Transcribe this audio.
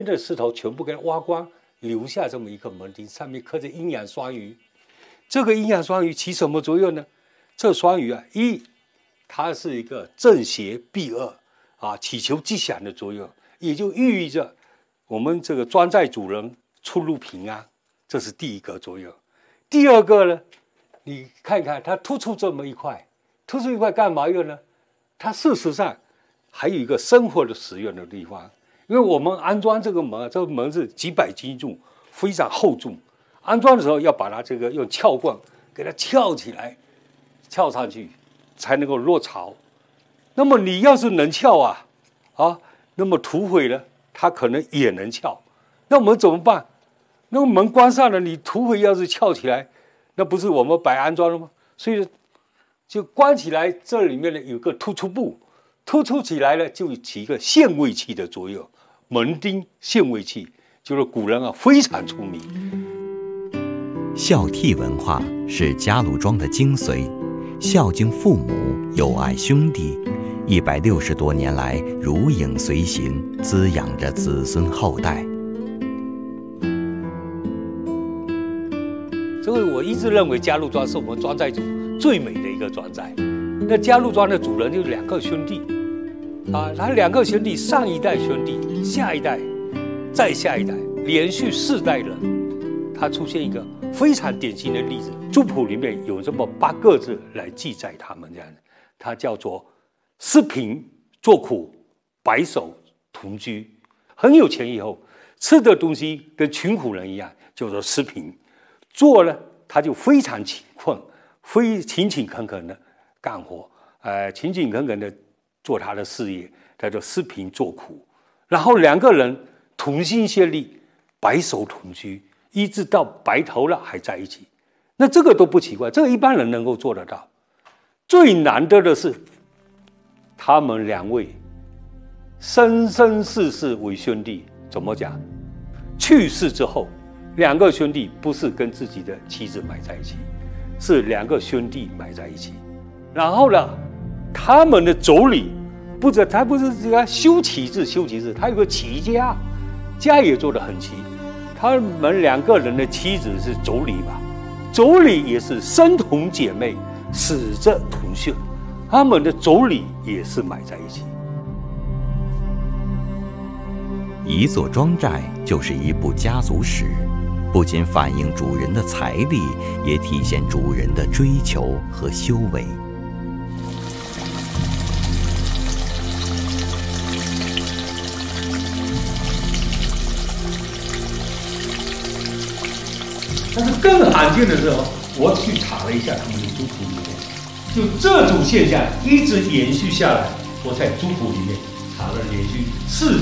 的石头全部给它挖光，留下这么一个门钉，上面刻着阴阳双鱼。这个阴阳双鱼起什么作用呢？这双鱼啊，它是一个正邪避恶啊，祈求吉祥的作用，也就寓意着我们这个庄寨主人出入平安，这是第一个作用。第二个呢，你看看它突出这么一块，突出一块干嘛用呢？它事实上还有一个生活的使用的地方，因为我们安装这个门，这个门是几百斤重，非常厚重。安装的时候要把它这个用撬棍给它撬起来，撬上去才能够落槽。那么你要是能撬那么土匪呢，他可能也能撬。那我们怎么办？那个门关上了，你土匪要是撬起来，那不是我们白安装了吗？所以就关起来，这里面呢有个突出部，突出起来呢就起一个限位器的作用。门钉限位器就是古人非常出名。 孝悌文化是家鲁庄的精髓，孝敬父母，友爱兄弟，160多年来如影随形，滋养着子孙后代。 所以我一直认为嘉陆庄是我们庄寨组最美的一个庄寨。那嘉陆庄的主人就是2个兄弟他2个兄弟，上一代兄弟，下一代，再下一代，连续4代人，他出现一个非常典型的例子。族谱里面有这么8个字来记载他们这样的，它叫做施贫作苦，白首同居。很有钱以后，吃的东西跟穷苦人一样，叫做施贫。做呢，他就非常勤困，勤勤恳恳的干活，勤勤恳恳的做他的事业，叫做施贫作苦。然后2个人同心协力，白首同居，一直到白头了还在一起。那这个都不奇怪，这个一般人能够做得到。最难得的是，他们2位生生世世为兄弟。怎么讲？去世之后，2个兄弟不是跟自己的妻子埋在一起，是2个兄弟埋在一起。然后呢，他们的妯娌他不是这个修齐字，他有个齐家，家也做得很齐。他们2个人的妻子是妯娌吧，妯娌也是生同姐妹，死者同穴，他们的妯娌也是埋在一起。 一座庄寨就是一部家族史，不仅反映主人的财力，也体现主人的追求和修为。 但是更罕见的是我去查了一下他们的族谱里面，就这种现象一直延续下来。我在族谱里面查了连续4